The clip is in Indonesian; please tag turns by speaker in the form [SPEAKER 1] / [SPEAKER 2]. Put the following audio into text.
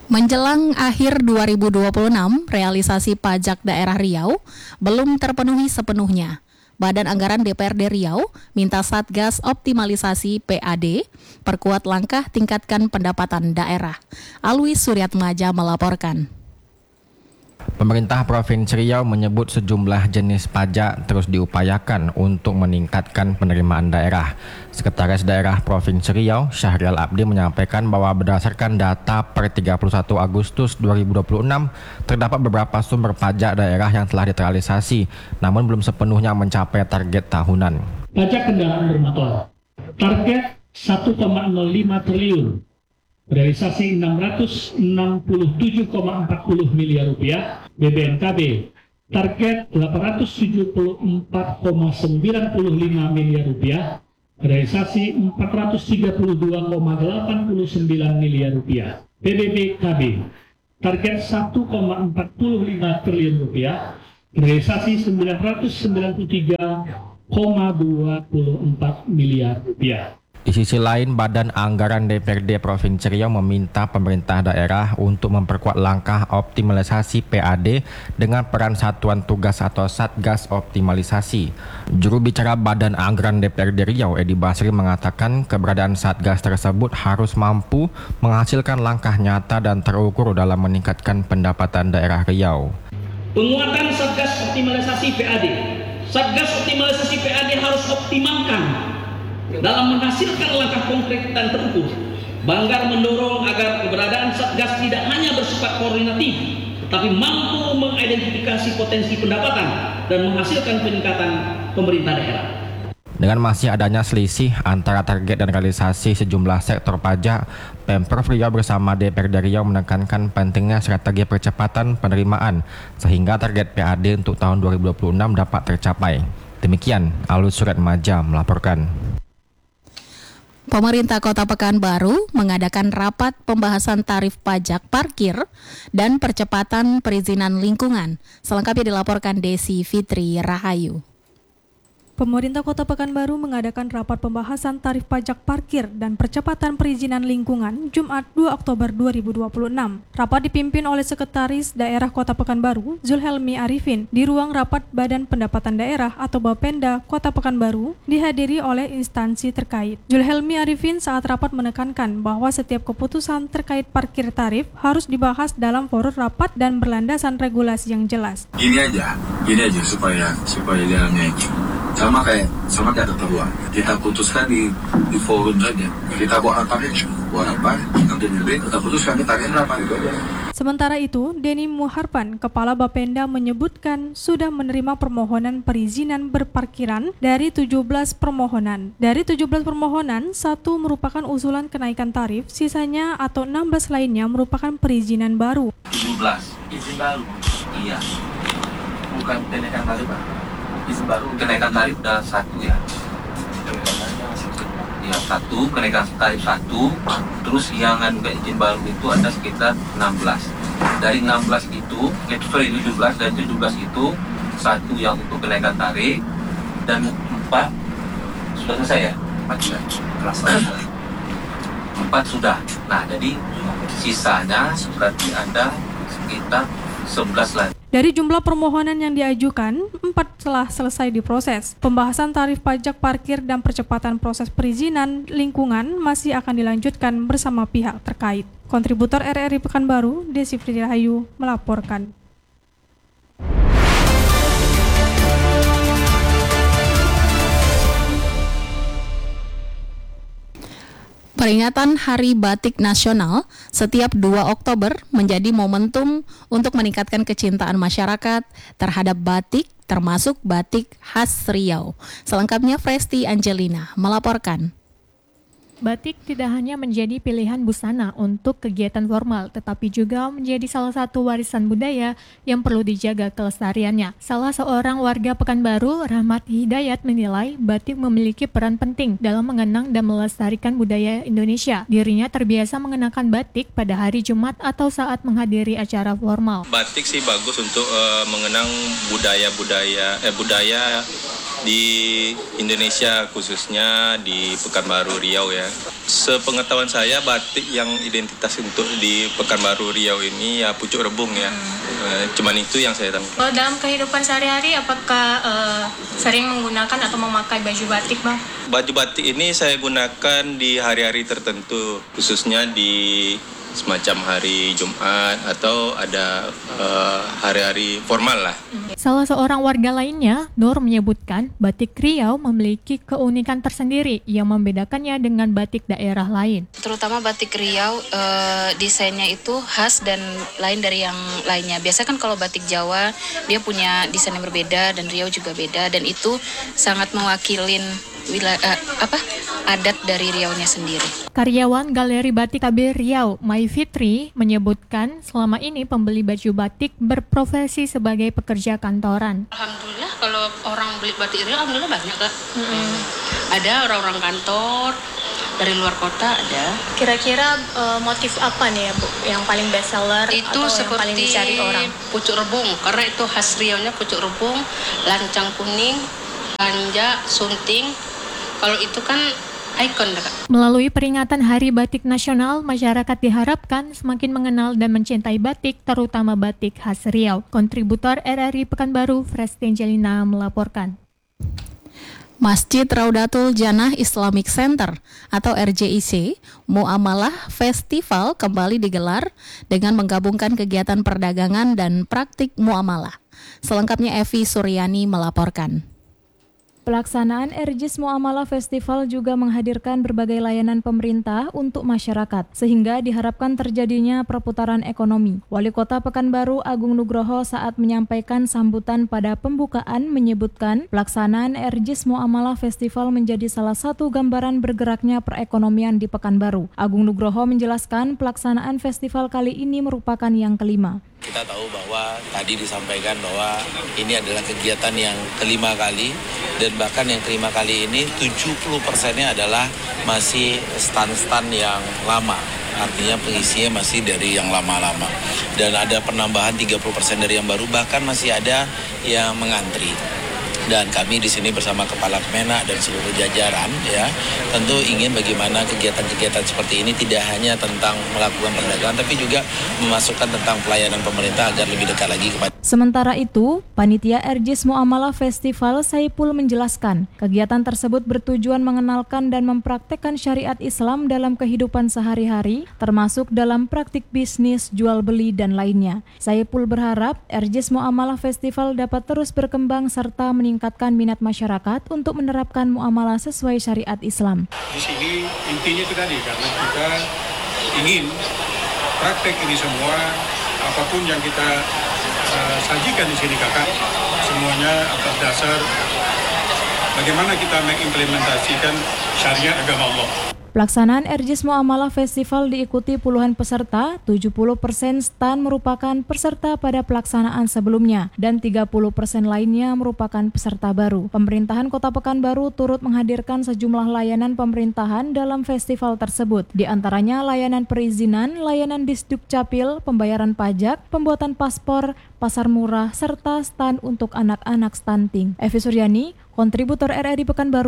[SPEAKER 1] Menjelang akhir 2026, realisasi pajak daerah Riau belum terpenuhi sepenuhnya. Badan Anggaran DPRD Riau minta Satgas optimalisasi PAD perkuat langkah tingkatkan pendapatan daerah. Alwi Suryatmaja melaporkan.
[SPEAKER 2] Pemerintah Provinsi Riau menyebut sejumlah jenis pajak terus diupayakan untuk meningkatkan penerimaan daerah. Sekretaris Daerah Provinsi Riau, Syahrial Abdi menyampaikan bahwa berdasarkan data per 31 Agustus 2026, terdapat beberapa sumber pajak daerah yang telah terrealisasi, namun belum sepenuhnya mencapai target tahunan.
[SPEAKER 3] Pajak kendaraan bermotor, target 1,05 triliun. Realisasi 667,40 miliar rupiah. BBNKB target 874,95 miliar rupiah. Realisasi 432,89 miliar rupiah. PBBKB target 1,45 triliun rupiah. Realisasi 993,24 miliar rupiah.
[SPEAKER 2] Di sisi lain, Badan Anggaran DPRD Provinsi Riau meminta pemerintah daerah untuk memperkuat langkah optimalisasi PAD dengan peran Satuan Tugas atau Satgas Optimalisasi. Juru bicara Badan Anggaran DPRD Riau, Edi Basri, mengatakan keberadaan Satgas tersebut harus mampu menghasilkan langkah nyata dan terukur dalam meningkatkan pendapatan daerah Riau.
[SPEAKER 4] Penguatan Satgas Optimalisasi PAD. Satgas Optimalisasi PAD harus optimalkan dalam menghasilkan langkah konkret dan terukur. Banggar mendorong agar keberadaan Satgas tidak hanya bersifat koordinatif, tetapi mampu mengidentifikasi potensi pendapatan dan menghasilkan peningkatan pemerintah daerah.
[SPEAKER 2] Dengan masih adanya selisih antara target dan realisasi sejumlah sektor pajak, Pemprov Riau bersama DPRD Riau menekankan pentingnya strategi percepatan penerimaan sehingga target PAD untuk tahun 2026 dapat tercapai. Demikian, Alwi Suryatmaja melaporkan.
[SPEAKER 1] Pemerintah Kota Pekanbaru mengadakan rapat pembahasan tarif pajak parkir dan percepatan perizinan lingkungan. Selengkapnya dilaporkan Desi Fitri Rahayu.
[SPEAKER 5] Pemerintah Kota Pekanbaru mengadakan rapat pembahasan tarif pajak parkir dan percepatan perizinan lingkungan Jumat 2 Oktober 2026. Rapat dipimpin oleh Sekretaris Daerah Kota Pekanbaru, Zulhelmi Arifin, di ruang rapat Badan Pendapatan Daerah atau Bapenda Kota Pekanbaru, dihadiri oleh instansi terkait. Zulhelmi Arifin saat rapat menekankan bahwa setiap keputusan terkait parkir tarif harus dibahas dalam forum rapat dan berlandasan regulasi yang jelas.
[SPEAKER 6] Gini aja supaya jalannya sama kayak tata ruang. Kita putuskan di forum saja. Kita buat apa? Nanti kita putuskan kita berapa gitu aja.
[SPEAKER 5] Sementara itu, Denny Muharpan, Kepala Bapenda menyebutkan sudah menerima permohonan perizinan berparkiran dari 17 permohonan. Dari 17 permohonan, 1 merupakan usulan kenaikan tarif, sisanya atau 16 lainnya merupakan perizinan baru.
[SPEAKER 7] 17 izin baru, iya, bukan kenaikan tarif, Pak. Izin baru kenaikan tarif udah 1 ya. Ya 1 kenaikan tarif 1, terus yang izin baru itu ada sekitar 16. Dari 16 itu, 17 dan 17 itu 1 yang untuk kenaikan tarif dan 4 sudah selesai ya? 4 sudah. Nah, jadi sisanya berarti ada sekitar 11 lagi.
[SPEAKER 5] Dari jumlah permohonan yang diajukan, 4 telah selesai diproses. Pembahasan tarif pajak parkir dan percepatan proses perizinan lingkungan masih akan dilanjutkan bersama pihak terkait. Kontributor RRI Pekanbaru, Desi Fitri Rahayu, melaporkan.
[SPEAKER 1] Peringatan Hari Batik Nasional setiap 2 Oktober menjadi momentum untuk meningkatkan kecintaan masyarakat terhadap batik, termasuk batik khas Riau. Selengkapnya Fresti Angelina melaporkan.
[SPEAKER 8] Batik tidak hanya menjadi pilihan busana untuk kegiatan formal, tetapi juga menjadi salah satu warisan budaya yang perlu dijaga kelestariannya. Salah seorang warga Pekanbaru, Rahmat Hidayat, menilai batik memiliki peran penting dalam mengenang dan melestarikan budaya Indonesia. Dirinya terbiasa mengenakan batik pada hari Jumat atau saat menghadiri acara formal.
[SPEAKER 9] Batik sih bagus untuk mengenang budaya di Indonesia, khususnya di Pekanbaru Riau ya. Sepengetahuan saya, batik yang identitas untuk di Pekanbaru Riau ini ya pucuk rebung ya. Cuman itu yang saya tahu.
[SPEAKER 8] Dalam kehidupan sehari-hari, apakah sering menggunakan atau memakai baju batik, Bang?
[SPEAKER 9] Baju batik ini saya gunakan di hari-hari tertentu, khususnya di semacam hari Jumat atau ada hari-hari formal lah.
[SPEAKER 8] Salah seorang warga lainnya, Nur, menyebutkan batik Riau memiliki keunikan tersendiri yang membedakannya dengan batik daerah lain.
[SPEAKER 10] Terutama batik Riau, desainnya itu khas dan lain dari yang lainnya. Biasanya kan kalau batik Jawa, dia punya desain yang berbeda dan Riau juga beda, dan itu sangat mewakilin adat dari Riau-nya sendiri.
[SPEAKER 8] Karyawan Galeri Batik KB Riau, Mai Fitri, menyebutkan selama ini pembeli baju batik berprofesi sebagai pekerja kantoran.
[SPEAKER 10] Alhamdulillah kalau orang beli batik Riau, alhamdulillah banyak, Kak. Ada orang-orang kantor, dari luar kota ada.
[SPEAKER 8] Kira-kira motif apa nih ya, Bu, yang paling best seller
[SPEAKER 10] itu
[SPEAKER 8] atau yang paling dicari orang?
[SPEAKER 10] Pucuk rebung, karena itu khas Riau-nya pucuk rebung, lancang kuning, ganja, sunting. Kalau itu kan ikon, Kak.
[SPEAKER 8] Melalui peringatan Hari Batik Nasional, masyarakat diharapkan semakin mengenal dan mencintai batik, terutama batik khas Riau. Kontributor RRI Pekanbaru, Frestin Jelina melaporkan.
[SPEAKER 1] Masjid Raudatul Jannah Islamic Center atau RJIC Muamalah Festival kembali digelar dengan menggabungkan kegiatan perdagangan dan praktik muamalah. Selengkapnya Evi Suryani melaporkan.
[SPEAKER 5] Pelaksanaan RJIS Muamalah Festival juga menghadirkan berbagai layanan pemerintah untuk masyarakat, sehingga diharapkan terjadinya perputaran ekonomi. Wali Kota Pekanbaru Agung Nugroho saat menyampaikan sambutan pada pembukaan menyebutkan pelaksanaan RJIS Muamalah Festival menjadi salah satu gambaran bergeraknya perekonomian di Pekanbaru. Agung Nugroho menjelaskan pelaksanaan festival kali ini merupakan yang kelima.
[SPEAKER 11] Kita tahu bahwa tadi disampaikan bahwa ini adalah kegiatan yang kelima kali, dan bahkan yang kelima kali ini 70%-nya adalah masih stand-stand yang lama. Artinya pengisinya masih dari yang lama-lama. Dan ada penambahan 30% dari yang baru, bahkan masih ada yang mengantri. Dan kami di sini bersama Kepala Kemenak dan seluruh jajaran ya, tentu ingin bagaimana kegiatan-kegiatan seperti ini tidak hanya tentang melakukan perdagangan, tapi juga memasukkan tentang pelayanan pemerintah agar lebih dekat lagi kepada.
[SPEAKER 5] Sementara itu, Panitia RJIS Muamalah Festival Saipul menjelaskan, kegiatan tersebut bertujuan mengenalkan dan mempraktekkan syariat Islam dalam kehidupan sehari-hari, termasuk dalam praktik bisnis, jual beli, dan lainnya. Saipul berharap RJIS Muamalah Festival dapat terus berkembang serta meningkatkan minat masyarakat untuk menerapkan muamalah sesuai syariat Islam.
[SPEAKER 12] Di sini intinya itu tadi, karena kita ingin praktek ini semua, apapun yang kita sajikan di sini Kakak, semuanya atas dasar bagaimana kita mengimplementasikan syariat agama Allah.
[SPEAKER 5] Pelaksanaan RJIS Muamalah Festival diikuti puluhan peserta, 70% stand merupakan peserta pada pelaksanaan sebelumnya, dan 30% lainnya merupakan peserta baru. Pemerintahan Kota Pekanbaru turut menghadirkan sejumlah layanan pemerintahan dalam festival tersebut, di antaranya layanan perizinan, layanan Disduk Capil, pembayaran pajak, pembuatan paspor, pasar murah, serta stand untuk anak-anak stunting. Evi Suryani, kontributor RRI Pekanbaru.